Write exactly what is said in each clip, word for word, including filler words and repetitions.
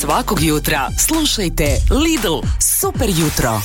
Svakog jutra slušajte Lidl Super jutro.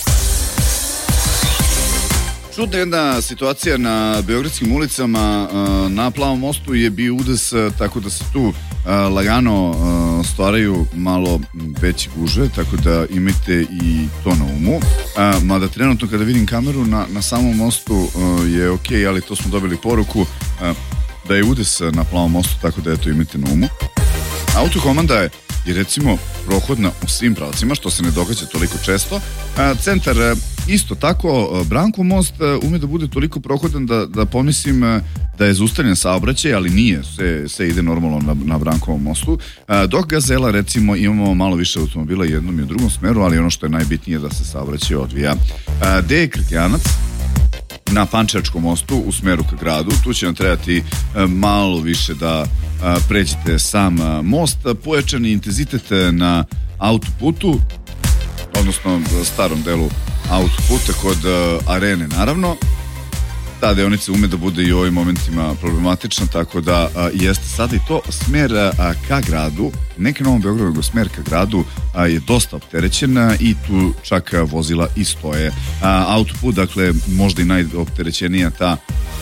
Čudna jedna situacija na beogradskim ulicama. Na Plavom mostu je bio udes, tako da se tu lagano stvaraju malo veći gužve, tako da imajte i to na umu. Mada trenutno kada vidim kameru na, na samom mostu je ok, ali to smo dobili poruku da je udes na Plavom mostu, tako da eto imajte na umu. Autokomanda je i recimo prohodna u svim pravcima, što se ne događa toliko često. Centar isto tako, Branko most ume da bude toliko prohodan da, da pomislim da je zaustavljen saobraćaj, ali nije, sve, sve ide normalno na, na Brankovom mostu. Dok Gazela recimo imamo malo više automobila jednom i u drugom smeru, ali ono što je najbitnije da se saobraćaj odvija. Gde je Krkljanac? Na Pančevačkom mostu u smeru ka gradu. Tu će nam trebati malo više da pređete sam most. Pojačani intenzitet na autoputu, odnosno starom delu autoputa kod Arene, naravno. Ta deonica ume da bude i u ovim momentima problematična, tako da a, jeste sada i to smer a, ka gradu, neki Novom Beogradu, nego smer ka gradu a, je dosta opterećen a, i tu čak a, vozila i stoje. A, autoput, dakle, možda i najopterećenija ta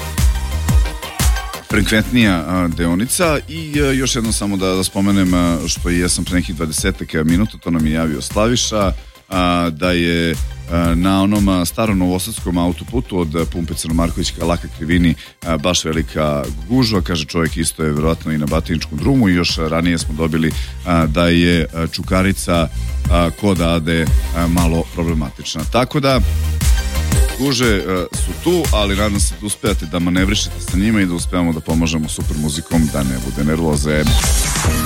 frekventnija a, deonica i a, još jednom samo da, da spomenem a, što i jesam pre nekih dvadesetak minuta, to nam je javio Slaviša, a, da je na onom starom novosadskom autoputu od pumpe Crnomarković ka Laka Krivini baš velika gužva, kaže čovjek, isto je vjerojatno i na Batiničkom drumu i još ranije smo dobili da je Čukarica kod Ade malo problematična. Tako da guže su tu, ali nadam se da uspevate da manevrišete sa njima i da uspevamo da pomažemo super muzikom da ne bude nervoze.